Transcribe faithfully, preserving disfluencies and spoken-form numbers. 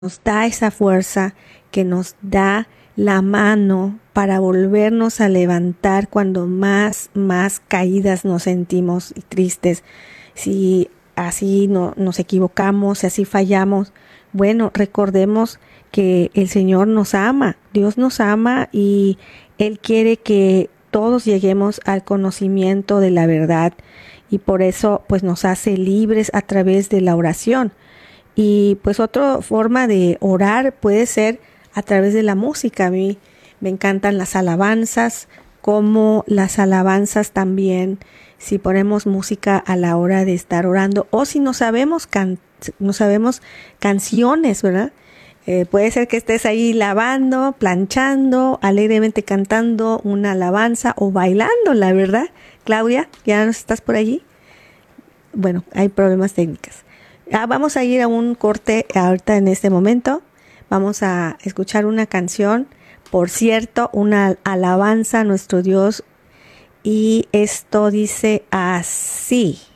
nos da esa fuerza, que nos da la mano para volvernos a levantar cuando más, más caídas nos sentimos y tristes. Si así no, nos equivocamos, si así fallamos, bueno, recordemos que el Señor nos ama, Dios nos ama y Él quiere que todos lleguemos al conocimiento de la verdad y por eso pues nos hace libres a través de la oración. Y pues otra forma de orar puede ser a través de la música. A mí me encantan las alabanzas, como las alabanzas también, si ponemos música a la hora de estar orando o si no sabemos, can no sabemos canciones, ¿verdad? Eh, puede ser que estés ahí lavando, planchando, alegremente cantando una alabanza o bailando, la verdad. Claudia, ¿ya no estás por allí? Bueno, hay problemas técnicos. Ah, vamos a ir a un corte ahorita en este momento. Vamos a escuchar una canción, por cierto, una alabanza a nuestro Dios. Y esto dice así.